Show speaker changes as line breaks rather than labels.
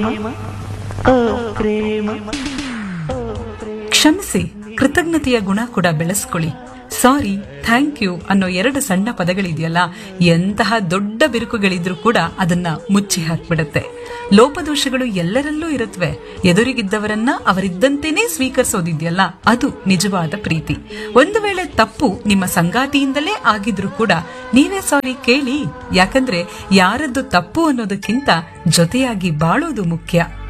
ಕ್ಷಮಿಸಿ, ಕೃತಜ್ಞತೆಯ ಗುಣ ಕೂಡ ಬೆಳೆಸ್ಕೊಳ್ಳಿ. ಸಾರಿ, ಥ್ಯಾಂಕ್ ಯು ಅನ್ನೋ 2 ಸಣ್ಣ ಪದಗಳಿದೆಯಲ್ಲ, ಎಂತಹ ದೊಡ್ಡ ಬಿರುಕುಗಳಿದ್ರೂ ಕೂಡ ಅದನ್ನ ಮುಚ್ಚಿ ಹಾಕ್ಬಿಡತ್ತೆ. ಲೋಪದೋಷಗಳು ಎಲ್ಲರಲ್ಲೂ ಇರುತ್ತವೆ. ಎದುರಿಗಿದ್ದವರನ್ನ ಅವರಿದ್ದಂತೆಯೇ ಸ್ವೀಕರಿಸೋದಿದೆಯಲ್ಲ, ಅದು ನಿಜವಾದ ಪ್ರೀತಿ. ಒಂದು ವೇಳೆ ತಪ್ಪು ನಿಮ್ಮ ಸಂಗಾತಿಯಿಂದಲೇ ಆಗಿದ್ರೂ ಕೂಡ ನೀವೇ ಸಾರಿ ಕೇಳಿ. ಯಾಕಂದ್ರೆ ಯಾರದ್ದು ತಪ್ಪು ಅನ್ನೋದಕ್ಕಿಂತ ಜೊತೆಯಾಗಿ ಬಾಳೋದು ಮುಖ್ಯ.